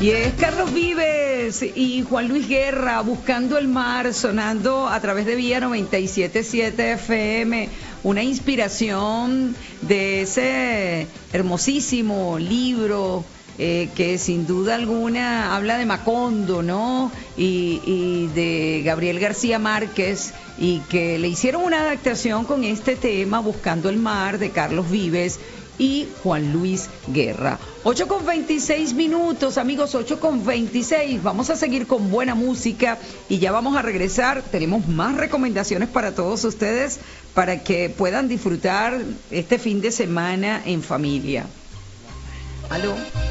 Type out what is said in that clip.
Y es Carlos Vives y Juan Luis Guerra, Buscando el Mar, sonando a través de Vía 97.7 FM, una inspiración de ese hermosísimo libro que sin duda alguna habla de Macondo, ¿no? Y de Gabriel García Márquez, y que le hicieron una adaptación con este tema, Buscando el Mar, de Carlos Vives y Juan Luis Guerra. 8:26, amigos, 8:26. Vamos a seguir con buena música y ya vamos a regresar. Tenemos más recomendaciones para todos ustedes para que puedan disfrutar este fin de semana en familia. ¿Aló?